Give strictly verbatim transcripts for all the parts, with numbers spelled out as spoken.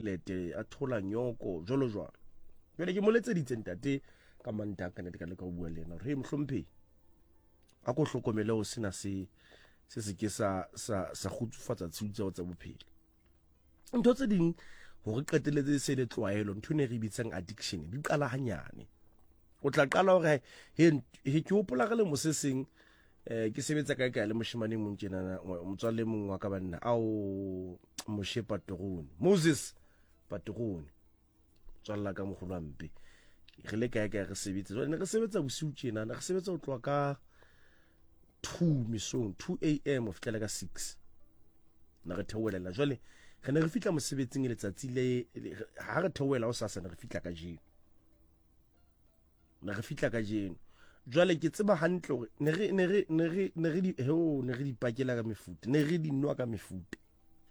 tjhelete a thola nyoko jolo jwalo jwale ke moletseditse ntate ka Mantaha ka nete ka le ka bua le ena re mhlomphe a go hlokomele o sena se se se ke sa sa sa khutsufatsa tshutso tsa bophelo ntho tse ding hore qeteletse se le tlwaelo ntho ne re bitsang addiction di qala hanyane o tla qala hore he he ke hopola gale moseseng eh ke sebetsa ka ka le moshimane mong tjena motswalle mong wa ka banna ao moshe Patrone Moses Patrone tswalla ka mogolo mpe re le ka ka re sebetsa jwale ne re sebetsa bosiu tjena ne re sebetsa ho tloa ka two misong two a m o fitlela ka six na re theolela jwale re ne re fitla mosebetsing e letsatsi le ha re theolela o sasa ne re fitla ka jeno ne re fitla ka jeno jwale ke tseba hantle hore ne re ne re ne re ne re di ho ne re di pakela ka mefuta ne re di nwa ka mefuta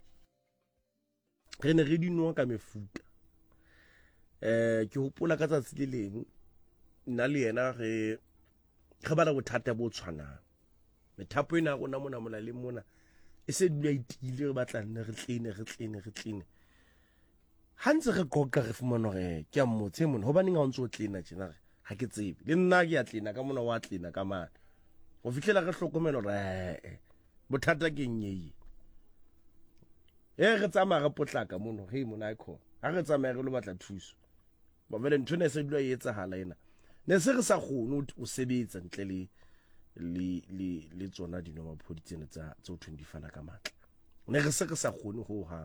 re ne re di nwa ka mefuta eh ke hopola ka tsatsi le leng nna le yena re re bala bothata bo tshwanang methapo ena rona mona mona le mona e se dula itile re batla nne re tlene re tlene re tlene hantse re qoqa re fumana re ke a mmotse mona hobane nga o ntse o tlena tjena re ha ke tsebe le nna ke a tlena ka mona wa tlena ka mane go fihlela re hlokomela re eh bothata ke nnyei e re tsamaya re potlaka mono he mona ikho ha re tsamaya re lo batla thuso ba vele ntho ne se dula e etsahala ena ne se re sa khone o sebetsa ntle le le le le tsona dino maphodi tsena tsa tso twenty-five ka matla ne re se re sa khone ho ha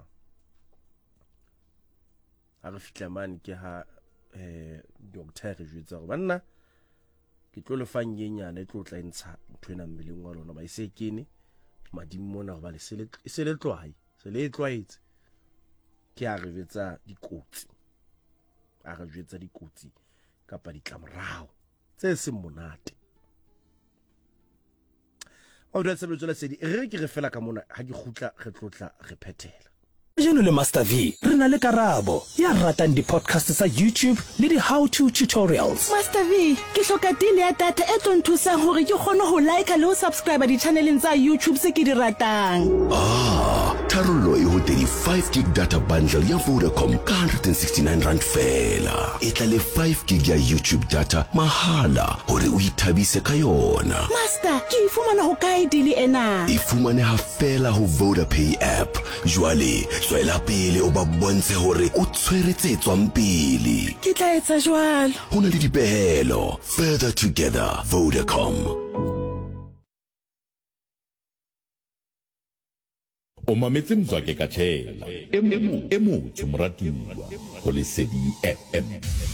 ha re fitla mane ke ha eh doctor re jwetsa gore banna ke tlo le fang nyenyane tlo tla ntsha ntwena mmeleng wa lona ba ise kene madimo mona go ba le sele se le tlwae se le tlwaetse ke a re betsa dikotsi a re jwetsa dikotsi kapa ditlamorao tse se monate o dira sebetso la sedi re ke re fela ka mona ha ke khutla re tlotla re phethela Jeno le Master V re na le karabo ya ratang di podcast sa YouTube le di how to tutorials. Master V ke hloka deal ya data e tlo nthusa hore ke kgone ho like le ho subscribe di channeleng tsa YouTube se ke di ratang. Ah, tharollo e ho thirty-five gig data bundle ya Vodacom ka one hundred sixty-nine rand fela. E tla le five gig ya YouTube data mahala hore o ithabise ka yona. Master ke ifumana ho kae deal ena? E fumane ha fela ho VodaPay app. Jwale swela pele o ba bontshe hore o tshweretse tswang pele. Ke tla etsa jwalo. Ho na le dipehelo. Further together Vodacom. O mametse Mzwake Katshela emu emu tshumratuwa ho Lesedi F M.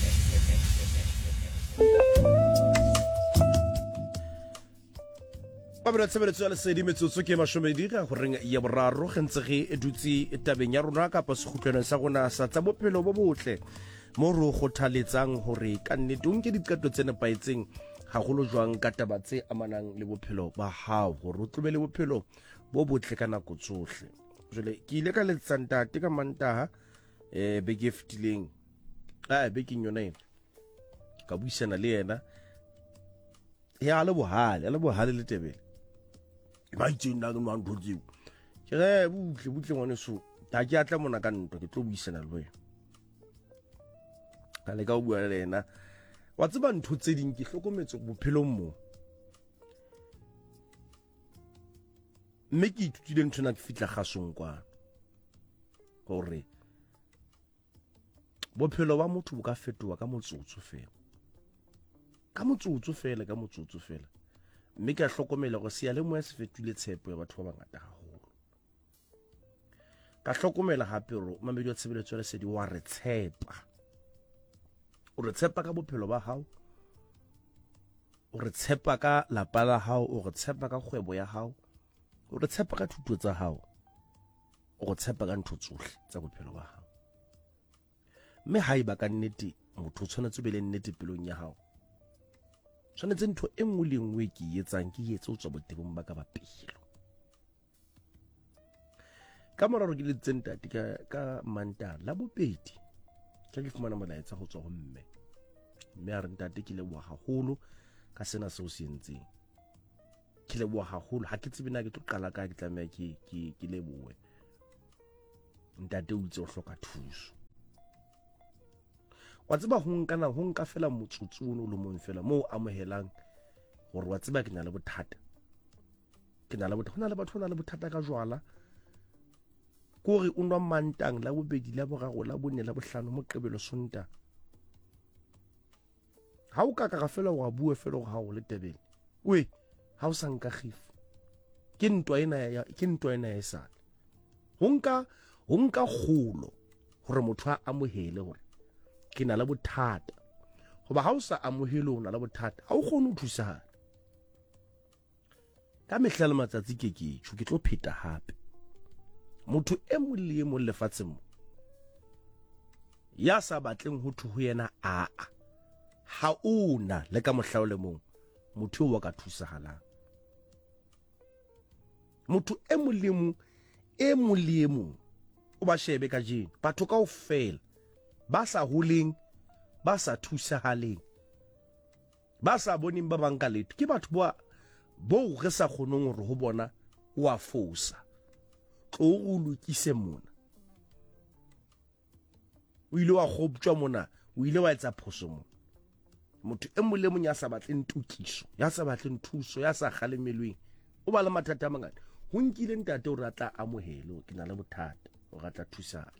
Babela tshebeletso ya Lesedi metsotso ke mashomedi ga go reng ya boraro gentse ge edutse tabeng ya rona ka pa sekhutlwana sa gona sa tsa bophelo bo botle mo ro go thaletsang hore ka nnete o nke diqeto tsena paetseng ha golo jwang ka taba tse amanang le bophelo ba hao gore o tlobele bophelo bo botle ka nako tsohle jole ke ile ka letsanta te ka Mantaha eh be giftileng a be ke nyona ena ka buisana le yena ya le bohale le bohale le tebele ba itsenna ke nwa ntho tseo ke re butle butle ngwane so ta ke atla mona ka ntwa ke tlo buisana le wena ka le ka bua le yena wa tseba ntho tse ding ke hlokometse bophelong mo mme ke itutile ntona ke fitla gasong kwa gore bophelo ba motho bo ka fetoa ka motsotso fela ka motsotso fela ka motsotso fela mme ke a hlokomela go se ya le moya se fetile tshepo ya batho ba bangata haholo ka hlokomela hape ro mamedi wa tshebeletso ya Lesedi wa re tshepa o re tshepa ka bophelo ba hao o re tshepa ka lapa la hao o re tshepa ka kgwebo ya hao o re tshepa ka thuto tsa hao o re tshepa ka ntho tsohle tsa bophelo ba hao mme ha iba ka nnete motho tshwanetse be le nnete pelong ya hao tshwanetse ntho e nngwe le nngwe ke etsang ke etse o tswa botebong ba ka ba pelo ka moraro ke le tsenta ka ka Mantaha la bobedi ke ke fumana molaetsa go tswa go mme mme a re ntate ke le bua haholo ka sena se o se entseng ke le bua haholo ha ke tsebe na ke tlo qala ka ke tlameha ke ke ke le bue ntate o itse o hloka thuso wa tseba ho nka nang ho nka fela motsotso o le mong fela mo amohelang gore wa tseba ke na le bothata ke na le bothata hona le batho hona le bothata ka jwala kore o nwa mantang la bobedi la boraro la bone la bohlano mo qebelo sonta ha o ka ka fela wa bua fela go ha o le tebele we ha o sa nka khifu ke ntwa ena ya ke ntwa ena ya sa ho nka ho nka kholo gore motho a amohele gore ke na le bothata goba ha o sa amohele o na le bothata ha o kgone ho thusa ka mehla le matsatsi ke ke tsho ke tlo pheta hape motho e mo le mo lefatsheng mo ya sa batleng ho thu ho yena a a ha una le ka mohlaole mong motho o wa ka thusahalang motho e mo le mo e mo le mo o ba shebe ka jeno batho ka o fela ba sa holeng ba sa thusahaleng ba sa boning ba banka letho ke batho ba bo re sa khonong hore ho bona wa fosa tlo o lokise mona o ile wa khoptswa mona o ile wa etsa phoso mona motho e mo le mo ya sa batleng tukiso ya sa batleng thuso ya sa khalemelweng o ba le mathata a mangata ho nkile ntate o ratla amohelo ke na le bothata o ratla thusana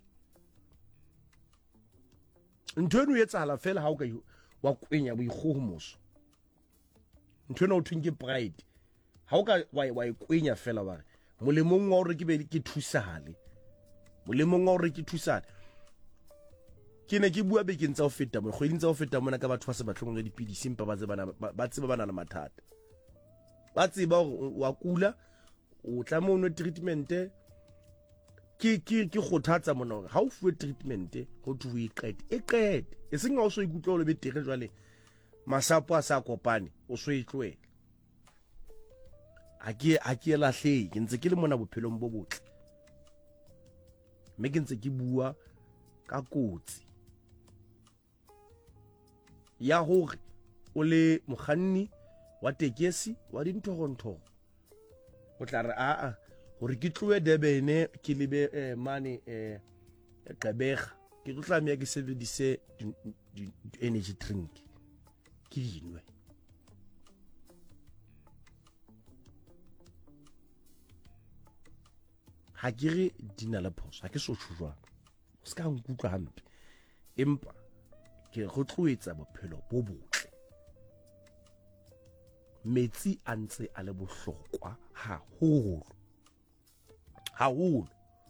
ntweno yetsa hala fela ha o ka wa kwenya boikgohomoso ntweno o thweng ke pride ha o ka wa wa kwenya fela ba molemong wa hore ke be ke thusale molemong wa hore ke thusale ke ne ke bua be ke ntse o feta mo kgweding tsa o feta mona ka batho ba se ba tlhongwe dipidisi mpa ba tse bana ba tseba bana le mathata ba tseba wa kula o tla mo no treatment ke ke ke khothatsa mona hore ha o fuwe treatment go thu e qete e qete e seng ga o so ikutlwa o le betere jwale masapo a sa kopane o so e tlwele a ke a ke la hle ke ntse ke le mona bophelong bo botle me ke ntse ke bua ka kotsi ya hore o le mokganni wa tekesi wa dinthogontho o tla re a a hore ke tloe Durban ke lebe eh, mane eh Gqeberha ke tlo tlameya ke sebedise energy drink ke dinwe ha ke re dina la phoso ha ke so tshujwa se ka nkutlwa hampe empa ke go tloetsa bophelo bo botle metsi a ntse a le bohlokwa haholo haholo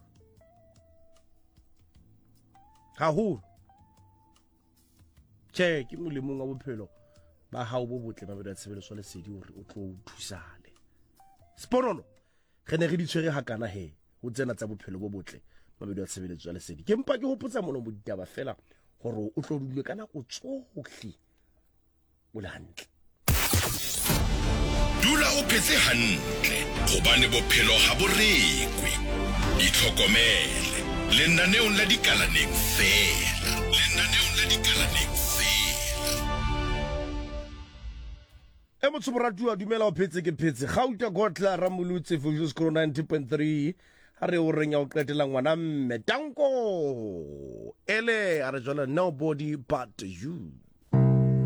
haholo che ke molemong wa bophelo ba hao bo botle ba beda tshebeletso le sedi hore o tlo thusale sponono re ne re di tshwere hakana he o tsena tsa bophelo bo botle ba beda tshebeletso le sedi ke mpa ke hopotsa mono mo ditaba fela gore o tlo dule kana go tsohle o le hantle dula o phetse hantle gobane bophelo ha bo rekwe itlhokomele lenaneo la dikalaneng fela lenaneo la dikalaneng fela e motho moratuwa dumela o phetse ke phetse gauta gotla ramolutse Fujo Scroll ninety point three ha re o renya o qetela ngwana mme tanko ele a re jwala nobody but you